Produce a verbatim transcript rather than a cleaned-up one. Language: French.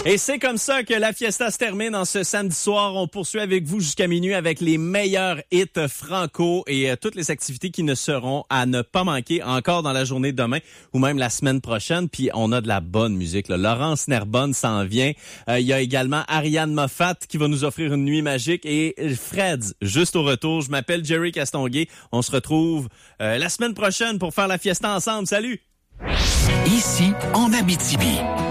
Et c'est comme ça que la fiesta se termine en ce samedi soir. On poursuit avec vous jusqu'à minuit avec les meilleurs hits franco et euh, toutes les activités qui ne seront à ne pas manquer encore dans la journée de demain ou même la semaine prochaine. Puis on a de la bonne musique, là. Laurence Nerbonne s'en vient. Euh, il y a également Ariane Moffat qui va nous offrir une nuit magique et Freds juste au retour. Je m'appelle Jerry Castonguay. On se retrouve euh, la semaine prochaine pour faire la fiesta ensemble. Salut! Ici, en Abitibi.